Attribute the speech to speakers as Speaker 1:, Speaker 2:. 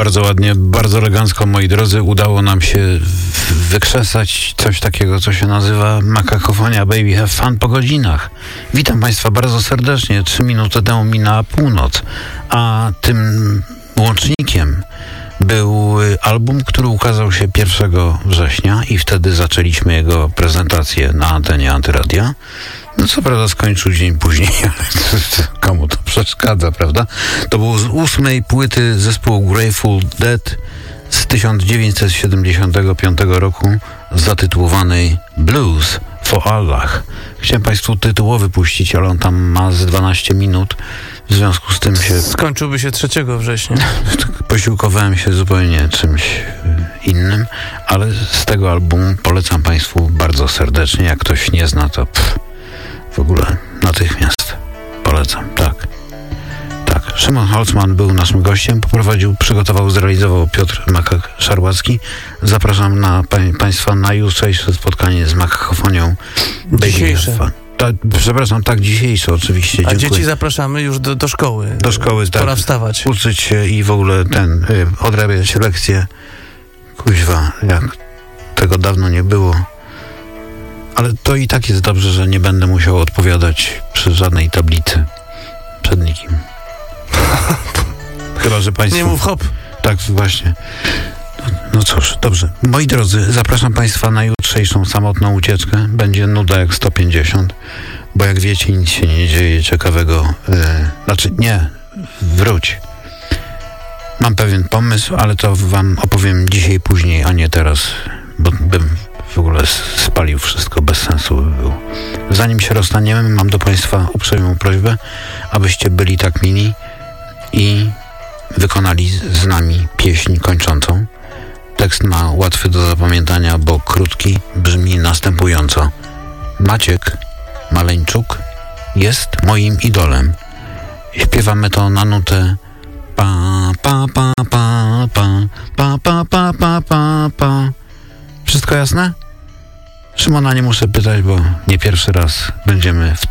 Speaker 1: Bardzo ładnie, bardzo elegancko, moi drodzy, udało nam się wykrzesać coś takiego, co się nazywa Makakofonia Baby Have Fun po godzinach. Witam Państwa bardzo serdecznie. 3 minuty temu minęła północ, a tym łącznikiem był album, który ukazał się 1 września i wtedy zaczęliśmy jego prezentację na antenie Antyradia. No co prawda skończył dzień później, ale komu to przeszkadza, prawda? To był z 8. płyty zespołu Grateful Dead z 1975 roku zatytułowanej Blues for Allah. Chciałem Państwu tytułowy puścić, ale on tam ma z 12 minut. W związku z tym się...
Speaker 2: Skończyłby się 3 września.
Speaker 1: Posiłkowałem się zupełnie czymś innym, ale z tego albumu polecam Państwu bardzo serdecznie. Jak ktoś nie zna, to w ogóle natychmiast polecam. Tak. Szymon Holzman był naszym gościem, poprowadził, przygotował, zrealizował Piotr Makak-Szarłacki. Zapraszam Państwa na jutrzejsze spotkanie z Makakofonią.
Speaker 2: Dzisiejsze.
Speaker 1: Dzisiejsze oczywiście.
Speaker 2: A
Speaker 1: dziękuję.
Speaker 2: dzieci zapraszamy już do szkoły.
Speaker 1: Do szkoły, tak.
Speaker 2: Pora wstawać.
Speaker 1: Uczyć się i w ogóle odrabiać lekcje. Kuźwa, jak tego dawno nie było. Ale to i tak jest dobrze, że nie będę musiał odpowiadać przy żadnej tablicy. Przed nikim. Chyba, że Państwo...
Speaker 2: Nie mów hop.
Speaker 1: Tak, właśnie. No cóż, dobrze. Moi drodzy, zapraszam Państwa na jutrzejszą samotną ucieczkę. Będzie nuda jak 150, bo jak wiecie, nic się nie dzieje ciekawego. Wróć. Mam pewien pomysł, ale to wam opowiem dzisiaj, później, a nie teraz, bo bym w ogóle spalił wszystko, bez sensu by było. Zanim się rozstaniemy, mam do Państwa uprzejmą prośbę, abyście byli tak mili i wykonali z nami pieśń kończącą. Tekst ma łatwy do zapamiętania, bo krótki, brzmi następująco. Maciek Maleńczuk jest moim idolem. Śpiewamy to na nutę pa pa pa pa pa pa pa pa pa pa pa. Wszystko jasne? Szymona nie muszę pytać, bo nie pierwszy raz będziemy w